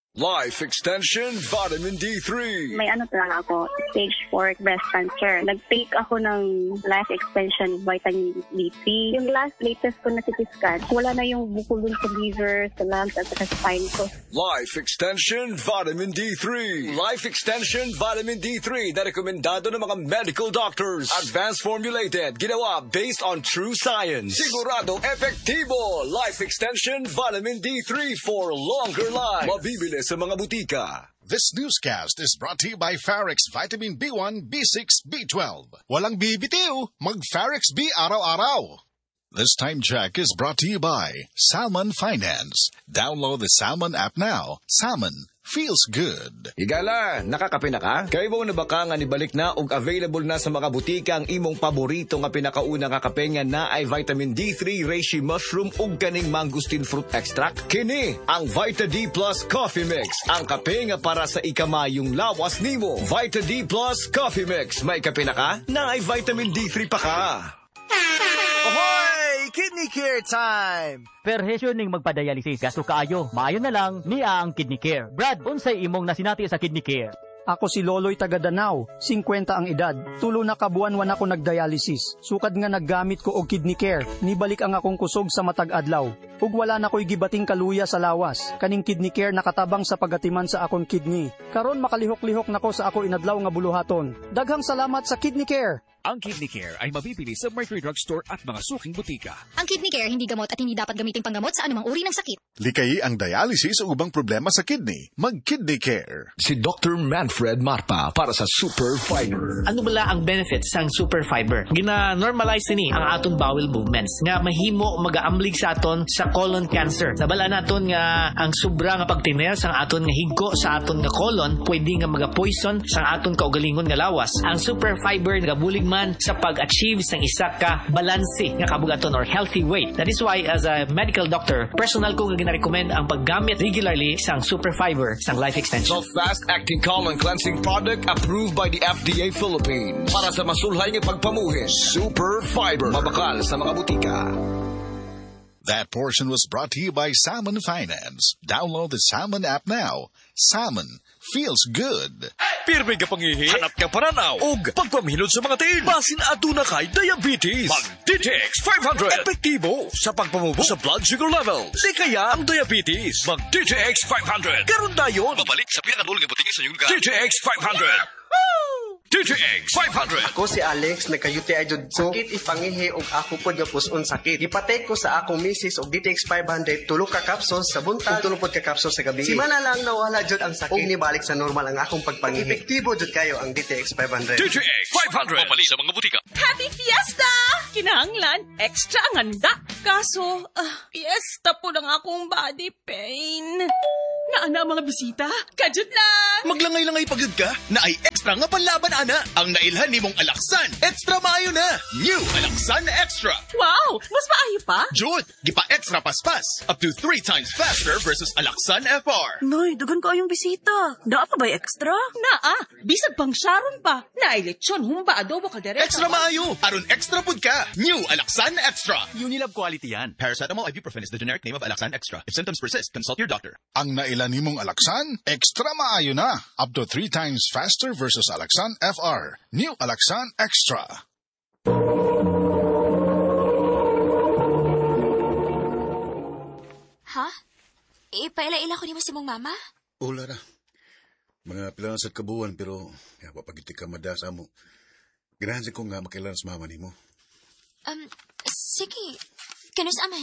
Life Extension Vitamin D3. May talaga ako, stage 4 breast cancer. Nag-take ako ng Life Extension Vitamin D3. Yung latest ko na CT scan, wala na yung bukol dun sa liver, sa lungs, at sa spine ko. Life Extension Vitamin D3. Life Extension Vitamin D3 na rekomendado ng mga medical doctors. Advanced formulated, ginawa based on true science. Sigurado epektibo. Life Extension Vitamin D3 for longer life. Mabibili sa mga butika. This newscast is brought to you by Farrex Vitamin B1, B6, B12. Walang bibitiw, mag-Farrex B araw-araw. This time check is brought to you by Salmon Finance. Download the Salmon app now. Salmon feels good. Higala, nakakape na ka? Kaya mo na baka nga nibalik na ug available na sa mga butika ang imong paborito nga pinakauna nga kape nga na ay vitamin D3, reishi mushroom ug kaning mangosteen fruit extract. Kini ang Vita D Plus Coffee Mix. Ang kape nga para sa ikamayong lawas nimo. Vita D Plus Coffee Mix. May kape na ka? Na ay vitamin D3 pa ka. Ahoy! Kidney Care time! Perhesyo ning magpadialysis. Gasto kaayo. Maayo na lang, niya ang Kidney Care. Brad, unsay imong nasinati sa Kidney Care? Ako si Loloy taga Danau, 50 ang edad. Tulo na kabuan-wan ako nagdialysis. Sukad nga naggamit ko og Kidney Care. Nibalik ang akong kusog sa matag adlaw. Ug wala na ko'y gibating kaluya sa lawas. Kaning Kidney Care nakatabang sa pagatiman sa akong kidney. Karon makalihok-lihok nako sa ako inadlaw nga buluhaton. Daghang salamat sa Kidney Care. Ang Kidney Care ay mabibili sa Mercury Drug Store at mga suking butika. Ang Kidney Care hindi gamot at hindi dapat gamitin panggamot sa anumang uri ng sakit. Likayi ang dialysis o ubang problema sa kidney. Mag-Kidney Care. Si Dr. Manfred Marpa para sa Super Fiber. Ano bala ang benefits sang Super Fiber? Gina-normalize ni ang aton bowel movements nga mahimo magaamlig sa aton sa colon cancer. Nabala naton nga ang sobra nga pagtiner sang aton nga higko sa aton nga colon pwede nga maga-poison sang aton kaugalingon nga lawas. Ang Super Fiber nagabulig man sa pag-achieve sang isa ka balanse nga kabugaton or healthy weight. That is why as a medical doctor, personal ko nga gina-recommend ang paggamit regularly sang Super Fiber sang Life Extension. The fast-acting colon cleansing product approved by the FDA Philippines. Para sa masulhay nga pagpamuhis, Super Fiber. Mabakal sa mga butika. That portion was brought to you by Salmon Finance. Download the Salmon app now. Salmon feels good. Pirmi ka pangihi, hanap ka paranaw, ug pagpamilod sa mga tiil. Basin aduna kay diabetes. Mag-DTX 500. Epektibo sa pagpamubo sa blood sugar levels. Di kaya ang diabetes. Mag-DTX 500. Karon dayon. Babalik sa pinakadulong nga butika sa inyong lugar. DTX 500. DTX 500. Ako si Alex, nagka-UTI jud ko. Sakit ipangihi og ako pod nga puson sakit. Ipatay ko sa akong misis og DTX 500 tulo ka capsules sa buntag, tulo pod ka capsules sa gabi. Simana lang nawala jud ang sakit. Og nibalik sa normal ang akong pagpangihi. Epektibo jud kayo ang DTX 500. DTX 500. Babalik sa mga butika. Happy Fiesta! Kinahanglan, extra ang handa. Kaso, fiesta po ng akong body pain. Naana mga bisita, kajud lang. Maglangay-langay pagod ka na ay extra nga panlaban ana. Ang nailhan nimong Alaksan, extra maayo na. New Alaksan Extra. Wow, mas maayo pa? Jud, gipa extra paspas. Up to 3 times faster versus Alaksan FR. Noy, dugan ko yung bisita. Naa pa ba extra? Naa, bisag pang Sharon pa. Naay lechon, humba, adobo, kaldereta. Extra maayo, aron extra pud ka. New Alaksan Extra. Unilab quality yan. Paracetamol ibuprofen is the generic name of Alaksan Extra. If symptoms persist, consult your doctor. Ang nailan nimong Alaksan, extra maayo na. Up to 3 times faster versus Alaksan FR. New Alaksan Extra. Ha? Ipaila-ila ko ni mo si mong mama? Ula na. Mga pilang sa kabuan pero papagiti ka madasa mo. Ganahan ko nga makailan sa mama ni mo. Sige. Kanus ama